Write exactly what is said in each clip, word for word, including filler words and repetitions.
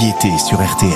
Variété sur R T L.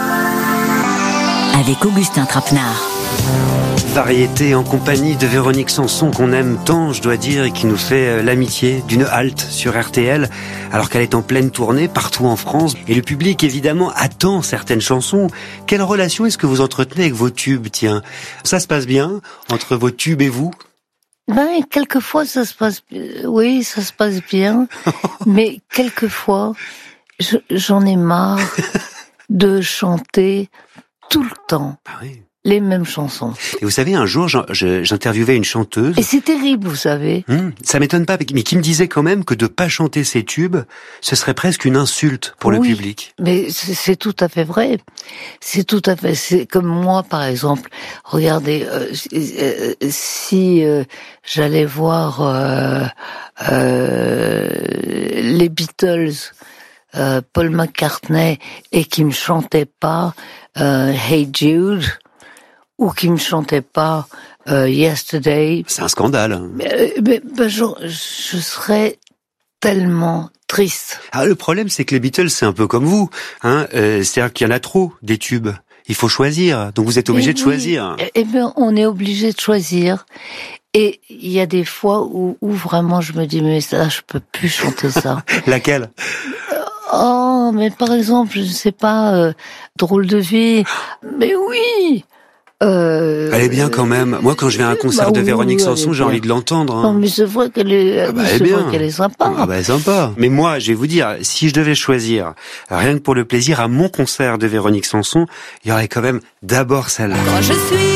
Avec Augustin Trapenard. Variété en compagnie de Véronique Sanson, qu'on aime tant, je dois dire, et qui nous fait l'amitié d'une halte sur R T L, alors qu'elle est en pleine tournée partout en France. Et le public, évidemment, attend certaines chansons. Quelle relation est-ce que vous entretenez avec vos tubes, tiens? Ça se passe bien entre vos tubes et vous? Ben, quelquefois, ça se passe, oui, ça se passe bien. Mais quelquefois, je, j'en ai marre de chanter tout le temps. Ah oui. Les mêmes chansons. Et vous savez, un jour, j'interviewais une chanteuse. Et c'est terrible, vous savez. Hum, ça m'étonne pas, mais qui me disait quand même que de pas chanter ses tubes, ce serait presque une insulte pour oui, le public. Mais c'est, c'est tout à fait vrai. C'est tout à fait. C'est comme moi, par exemple. Regardez, euh, euh, si euh, j'allais voir euh, euh, les Beatles, euh, Paul McCartney, et qui me chantait pas euh, Hey Jude, ou qui me chantait pas euh, Yesterday. C'est un scandale. Mais, mais ben, je, je serais tellement triste. Ah, le problème, c'est que les Beatles, c'est un peu comme vous, hein. Euh, c'est-à-dire qu'il y en a trop des tubes. Il faut choisir. Donc vous êtes obligé et de oui, choisir. Eh bien, on est obligé de choisir. Et il y a des fois où, où vraiment je me dis mais ça, je peux plus chanter ça. Laquelle? Oh, mais par exemple, je ne sais pas, euh, Drôle de vie. Mais oui. Euh, Elle est bien quand même. Moi, quand je vais à un concert bah, de Véronique oui, Sanson, j'ai envie de l'entendre. Hein. Non, mais c'est vrai qu'elle est, Ah bah, c'est elle est vrai bien. qu'elle est sympa. Ah bah, elle est sympa. Mais moi, je vais vous dire, si je devais choisir, rien que pour le plaisir, à mon concert de Véronique Sanson, il y aurait quand même d'abord celle-là. Quand je suis